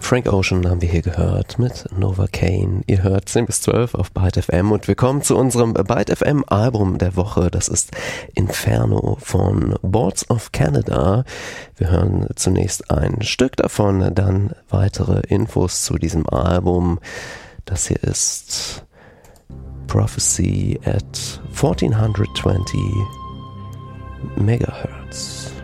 Frank Ocean haben wir hier gehört mit Novocaine. Ihr hört 10 bis 12 auf Byte FM und wir kommen zu unserem Byte FM Album der Woche. Das ist Inferno von Boards of Canada. Wir hören zunächst ein Stück davon, dann weitere Infos zu diesem Album. Das hier ist Prophecy at 1420 Megahertz.